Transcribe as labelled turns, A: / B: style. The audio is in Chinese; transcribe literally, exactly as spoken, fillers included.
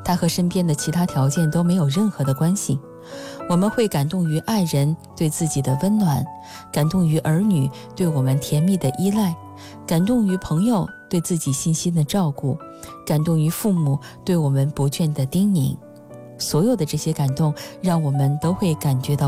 A: 它和身边的其他条件都没有任何的关系。我们会感动于爱人对自己的温暖，感动于儿女对我们甜蜜的依赖，感动于朋友对自己细心的照顾，感动于父母对我们不倦的叮咛。所有的这些感动，让我们都会感觉到